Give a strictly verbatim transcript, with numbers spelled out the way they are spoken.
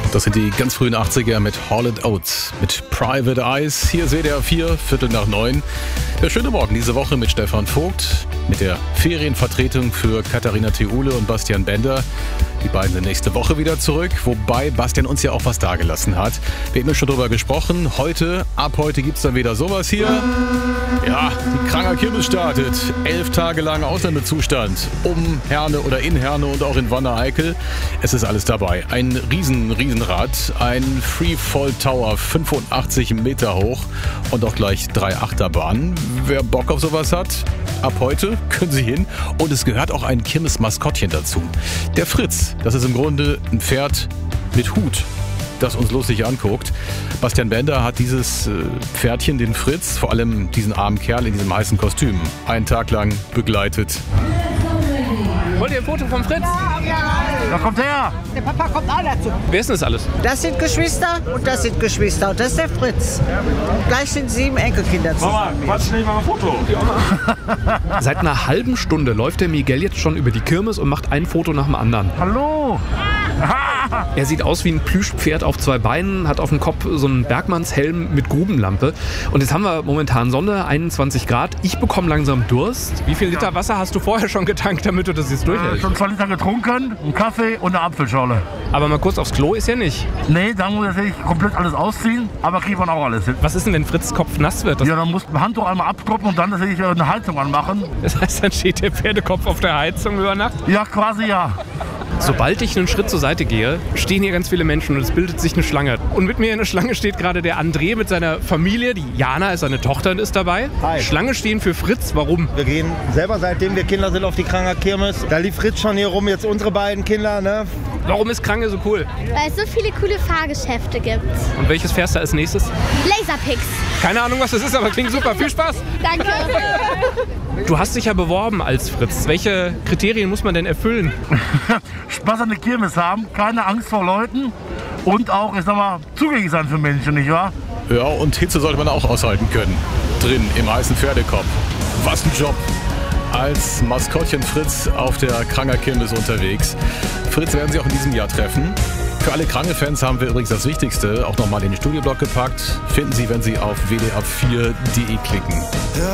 Das sind die ganz frühen achtziger mit Hall and Oates, mit Private Eyes. Hier ist W D R vier, Viertel nach neun. Der schöne Morgen diese Woche mit Stefan Vogt, mit der Ferienvertretung für Katharina Theule und Bastian Bender. Die beiden sind nächste Woche wieder zurück, wobei Bastian uns ja auch was dagelassen hat. Wir haben ja schon drüber gesprochen. Heute, ab heute gibt's dann wieder sowas hier. Ja, die Kranger Kirmes startet. Elf Tage lang Ausnahmezustand. Um Herne oder in Herne und auch in Wanne-Eickel. Es ist alles dabei. Ein riesen, Riesenrad, ein Freefall Tower, fünfundachtzig Meter hoch und auch gleich drei Achterbahnen. Wer Bock auf sowas hat, ab heute können Sie hin. Und es gehört auch ein Kirmes-Maskottchen dazu. Der Fritz. Das ist im Grunde ein Pferd mit Hut, das uns lustig anguckt. Bastian Bender hat dieses äh, Pferdchen, den Fritz, vor allem diesen armen Kerl in diesem heißen Kostüm, einen Tag lang begleitet. Wollt ihr ein Foto vom Fritz? Da kommt her! Der Papa kommt auch dazu. Wer ist denn das alles? Das sind Geschwister und das sind Geschwister und das ist der Fritz. Gleich sind sieben Enkelkinder zusammen. Mama, quatsch nicht mal ein Foto. Seit einer halben Stunde läuft der Miguel jetzt schon über die Kirmes und macht ein Foto nach dem anderen. Hallo! Er sieht aus wie ein Plüschpferd auf zwei Beinen, hat auf dem Kopf so einen Bergmannshelm mit Grubenlampe. Und jetzt haben wir momentan Sonne, einundzwanzig Grad. Ich bekomme langsam Durst. Wie viel Liter Wasser hast du vorher schon getankt, damit du das jetzt Äh, durchhältst? schon zwei Liter getrunken, einen Kaffee und eine Apfelschorle. Aber mal kurz aufs Klo ist ja nicht. Nee, dann muss ich komplett alles ausziehen, aber kriegt man auch alles hin. Was ist denn, wenn Fritz Kopf nass wird? Das, Ja, dann muss ein Handtuch einmal abtropfen und dann natürlich eine Heizung anmachen. das heißt, dann steht der Pferdekopf auf der Heizung über Nacht. Ja, quasi ja. Sobald ich einen Schritt zur Seite gehe, stehen hier ganz viele Menschen und es bildet sich eine Schlange. Und mit mir in der Schlange steht gerade der André mit seiner Familie. Die Jana ist seine Tochter und ist dabei. Hi. Schlange stehen für Fritz. Warum? Wir gehen selber, seitdem wir Kinder sind, auf die Kranger Kirmes. Da lief Fritz schon hier rum, jetzt unsere beiden Kinder, ne? Warum ist Krange so cool? Weil es so viele coole Fahrgeschäfte gibt. Und welches fährst du als nächstes? Laserpix. Keine Ahnung, was das ist, aber klingt super. Viel Spaß. Danke. Du hast dich ja beworben als Fritz. Welche Kriterien muss man denn erfüllen? Spaß an der Kirmes haben, keine Angst vor Leuten und auch, ich sag mal, zugänglich sein für Menschen, nicht wahr? Ja, und Hitze sollte man auch aushalten können. Drin, im heißen Pferdekopf. Was ein Job. Als Maskottchen Fritz auf der Kranger Kirmes unterwegs. Fritz werden Sie auch in diesem Jahr treffen. Für alle Krange-Fans haben wir übrigens das Wichtigste auch nochmal in den Studioblock gepackt. Finden Sie, wenn Sie auf w d r vier punkt d e klicken.